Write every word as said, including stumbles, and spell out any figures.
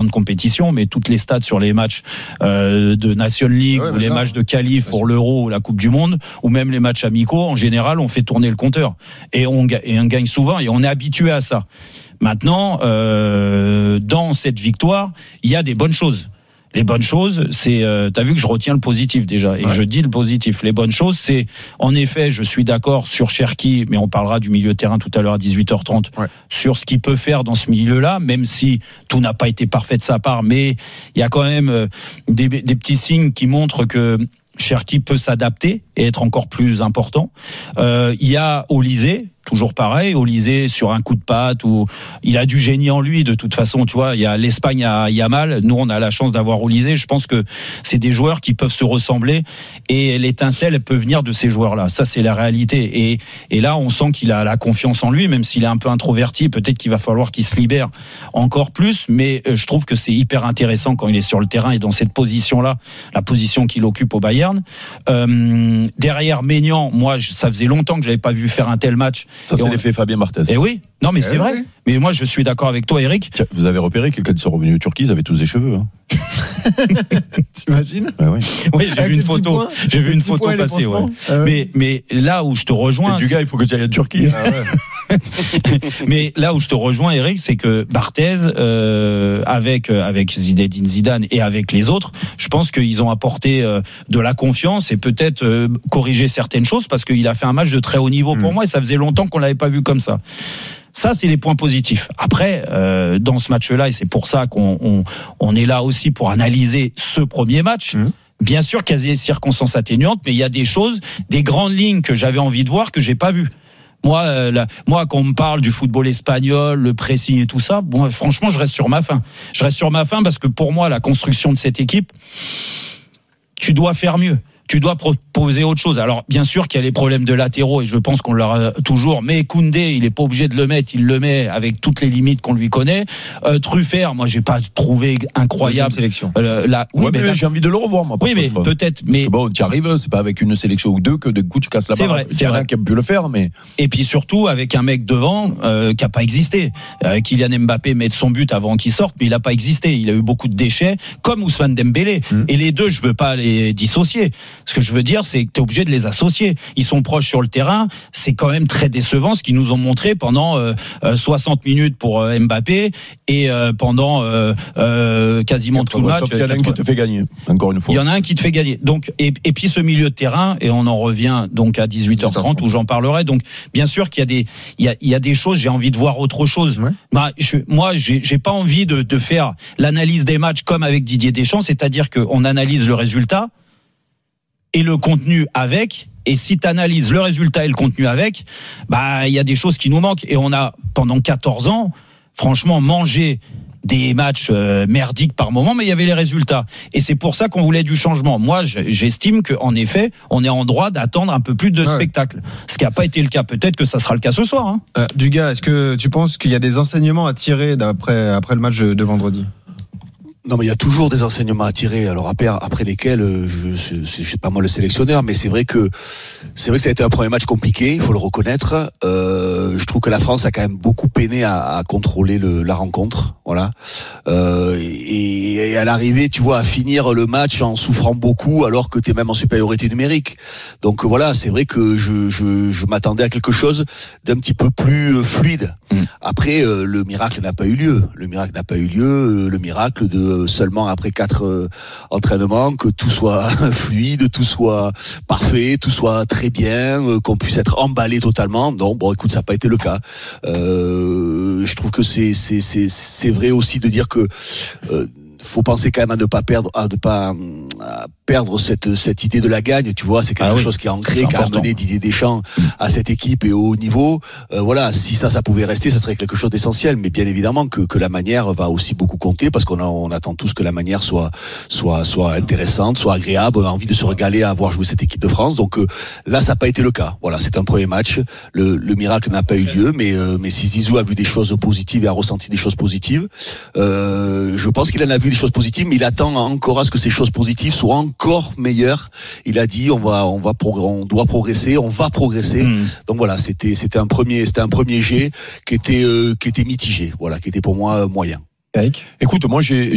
de compétition, mais toutes les stats sur les matchs euh, de Nation League ouais, ou les là, matchs de qualif pour l'Euro ou la Coupe du Monde, ou même les matchs amicaux, en général, on fait tourner le compteur et on, et on gagne souvent et on est habitué à ça. Maintenant, euh, dans cette victoire, il y a des bonnes choses. Les bonnes choses, c'est, euh, t'as vu que je retiens le positif déjà, et ouais. je dis le positif. Les bonnes choses, c'est, en effet, je suis d'accord sur Cherki, mais on parlera du milieu de terrain tout à l'heure à dix-huit heures trente, ouais. sur ce qu'il peut faire dans ce milieu-là, même si tout n'a pas été parfait de sa part, mais il y a quand même euh, des, des petits signes qui montrent que Cherki peut s'adapter et être encore plus important. Euh, il y a Olysée, toujours pareil, Olysée sur un coup de patte, où il a du génie en lui de toute façon, tu vois, il y a l'Espagne à Yamal, nous on a la chance d'avoir Olysée, je pense que c'est des joueurs qui peuvent se ressembler et l'étincelle elle peut venir de ces joueurs-là, ça c'est la réalité et, et là on sent qu'il a la confiance en lui, même s'il est un peu introverti, peut-être qu'il va falloir qu'il se libère encore plus, mais je trouve que c'est hyper intéressant quand il est sur le terrain et dans cette position-là, la position qu'il occupe au Bayern. Euh, derrière Maignan, moi ça faisait longtemps que j'avais pas vu faire un tel match. Ça, c'est on... l'effet Fabien Barthez. Eh oui, non, mais eh c'est oui. vrai. Mais moi, je suis d'accord avec toi, Eric. Tiens, vous avez repéré que quand ils sont revenus de Turquie, ils avaient tous des cheveux. Hein. T'imagines ? Ouais, oui. Oui, j'ai vu une photo. Points, j'ai vu une photo passer. Ouais. Euh... Mais, mais là où je te rejoins. Du gars, il faut que tu ailles en Turquie. Ah ouais. Mais là où je te rejoins, Eric, c'est que Barthez, euh, avec avec Zinedine Zidane et avec les autres, je pense qu'ils ont apporté euh, de la confiance et peut-être euh, corrigé certaines choses parce qu'il a fait un match de très haut niveau pour mmh. moi et ça faisait longtemps qu'on l'avait pas vu comme ça. Ça, c'est les points positifs. Après, euh, dans ce match-là, et c'est pour ça qu'on on, on est là aussi pour analyser ce premier match. Mmh. Bien sûr qu'il y a des circonstances atténuantes, mais il y a des choses, des grandes lignes que j'avais envie de voir que j'ai pas vues. Moi, euh, là, moi, quand on me parle du football espagnol, le pressing et tout ça, bon, franchement, je reste sur ma faim. Je reste sur ma faim parce que pour moi, la construction de cette équipe, tu dois faire mieux. Tu dois proposer autre chose. Alors, bien sûr qu'il y a les problèmes de latéraux, et je pense qu'on l'aura toujours, mais Koundé, il est pas obligé de le mettre, il le met avec toutes les limites qu'on lui connaît. Euh, Truffert, moi, j'ai pas trouvé incroyable. Sélection. Euh, la... Oui, ouais, mais, mais j'ai envie de le revoir, moi. Oui, mais peut-être, mais. Parce que bon, tu arrives, c'est pas avec une sélection ou deux que de coup tu casses la barre. C'est vrai, c'est vrai. Qui a pu le faire, mais. Et puis surtout, avec un mec devant, euh, qui a pas existé. Euh, Kylian Mbappé met son but avant qu'il sorte, mais il a pas existé. Il a eu beaucoup de déchets, comme Ousmane Dembélé. Mmh. Et les deux, je veux pas les dissocier. Ce que je veux dire, c'est que tu es obligé de les associer. Ils sont proches sur le terrain. C'est quand même très décevant ce qu'ils nous ont montré pendant euh, soixante minutes pour euh, Mbappé et euh, pendant euh, euh, quasiment tout le match. Il y en a un qui te fait gagner, encore une fois. Il y en a un qui te fait gagner. Donc, et, et puis ce milieu de terrain, et on en revient donc à dix-huit heures trente où j'en parlerai. Donc, bien sûr qu'il y a des, il y a, il y a des choses, j'ai envie de voir autre chose. Ouais. Bah, je, moi, j'ai, j'ai pas envie de, de faire l'analyse des matchs comme avec Didier Deschamps, c'est-à-dire qu'on analyse le résultat et le contenu avec, et si tu analyses le résultat et le contenu avec, bah il y a des choses qui nous manquent, et on a pendant quatorze ans franchement mangé des matchs euh, merdiques par moment, mais il y avait les résultats, et c'est pour ça qu'on voulait du changement. Moi j'estime qu'en effet on est en droit d'attendre un peu plus de ouais. spectacle, ce qui n'a pas été le cas. Peut-être que ça sera le cas ce soir, hein. euh, Dugas, est-ce que tu penses qu'il y a des enseignements à tirer d'après, après le match de vendredi? Non, mais il y a toujours des enseignements à tirer. Alors après, après lesquels, je, c'est, c'est, je sais pas moi le sélectionneur, mais c'est vrai que c'est vrai que ça a été un premier match compliqué. Il faut le reconnaître. Euh, je trouve que la France a quand même beaucoup peiné à, à contrôler le, la rencontre. Voilà. Euh, et, et à l'arrivée, tu vois, à finir le match en souffrant beaucoup, alors que t'es même en supériorité numérique. Donc voilà, c'est vrai que je, je, je m'attendais à quelque chose d'un petit peu plus fluide. Mmh. Après, euh, le miracle n'a pas eu lieu. Le miracle n'a pas eu lieu. Le miracle de seulement après quatre euh, entraînements, que tout soit fluide, tout soit parfait, tout soit très bien, euh, qu'on puisse être emballé totalement. Non, bon, écoute, ça n'a pas été le cas. Euh, je trouve que c'est c'est c'est c'est vrai aussi de dire que euh, faut penser quand même à ne pas perdre, à ne pas à perdre cette cette idée de la gagne. Tu vois, c'est quelque ah oui, chose qui est ancré, qui a amené Didier Deschamps à cette équipe et au haut niveau. Euh, voilà, si ça, ça pouvait rester, ça serait quelque chose d'essentiel. Mais bien évidemment que que la manière va aussi beaucoup compter, parce qu'on a, on attend tous que la manière soit soit soit intéressante, soit agréable. On a envie de se régaler à avoir joué cette équipe de France. Donc euh, là, ça n'a pas été le cas. Voilà, c'est un premier match. Le, le miracle n'a pas eu lieu, mais euh, mais si Zizou a vu des choses positives et a ressenti des choses positives, euh, je pense qu'il en a vu des choses positives, mais il attend encore à ce que ces choses positives soient encore meilleures. Il a dit on va on va progr- on doit progresser, on va progresser. Mmh. Donc voilà, c'était c'était un premier c'était un premier jet qui était euh, qui était mitigé, voilà, qui était pour moi moyen. Écoute, moi j'ai